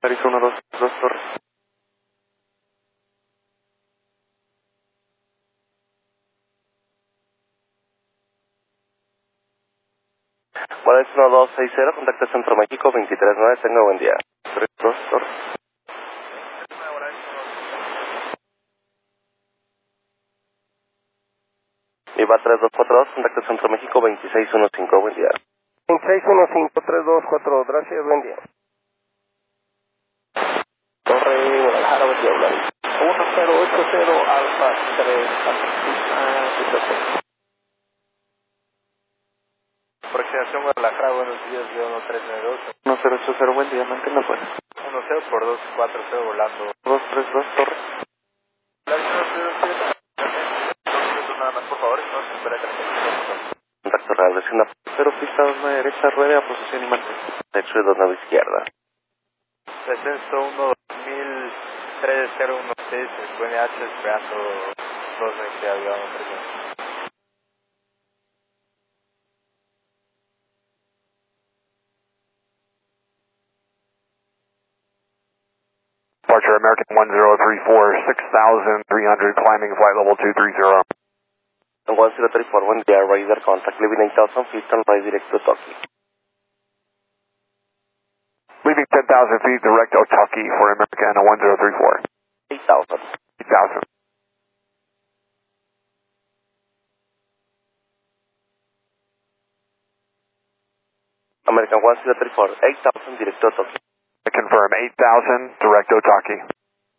Paris 122 Torres. Paris 1260, contacta Centro México 239, tenga buen día. 32 Torres. Viva 3242, contacta Centro México 2615, buen día. 2615-3242, gracias, buen día. Torre Guadalajara, buen día, hablar. 1080 Alfa 3, Aproximación Guadalajara, buenos días, yo 1392. 1080, buen día, manténla fuera. 10 por 240 volando. 232 Torres. Nada más, por favor, no se espera que Contacto real, vecina. Pero pista 2 derecha, ruede a posición y marcha. Derecho y 2 nave izquierda. Descenso 1-203016, QNH esperando 220 avión 300. Departure American 1034, 6,300, climbing flight level 230. 1034, buen día, radar contact, leaving 8000 feet and right direct to Tokyo. Leaving 10,000 feet, direct Otaki for American 1034. 8000. 8,000. American 1034, 8000 direct to Tokyo. Confirm 8,000, direct Otaki.